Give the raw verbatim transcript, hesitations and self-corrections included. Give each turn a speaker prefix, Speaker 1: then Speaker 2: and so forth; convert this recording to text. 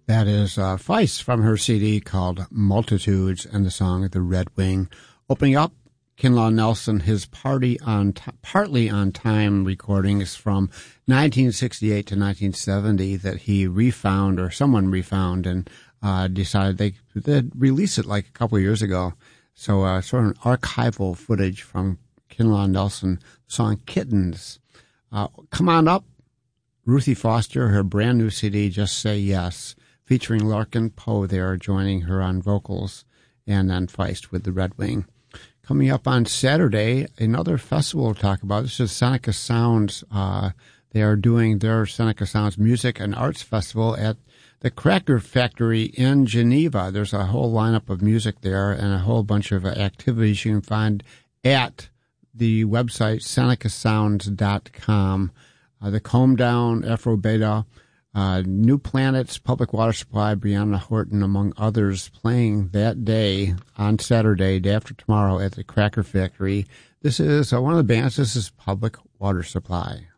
Speaker 1: That is uh, Feist from her C D called Multitudes and the song The Red Wing. Opening up, Kinlaw Nelson, his party on t- partly on time recordings from nineteen sixty-eight to nineteen seventy that he refound, or someone refound, and uh, decided they they'd release it like a couple of years ago. So uh, sort of an archival footage from Kinlaw Nelson, the song Kittens. Uh, come on up, Ruthie Foster, her brand new C D, Just Say Yes, featuring Larkin Poe there, joining her on vocals, and then Feist with the Red Wing. Coming up on Saturday, another festival to talk about. This is Seneca Sounds. Uh, they are doing their Seneca Sounds Music and Arts Festival at the Cracker Factory in Geneva. There's a whole lineup of music there and a whole bunch of activities you can find at the website seneca sounds dot com. Uh, the Comb Down, Afro Beta, Uh, New Planets, Public Water Supply, Brianna Horton, among others, playing that day on Saturday, day after tomorrow, at the Cracker Factory. This is uh, one of the bands. This is Public Water Supply.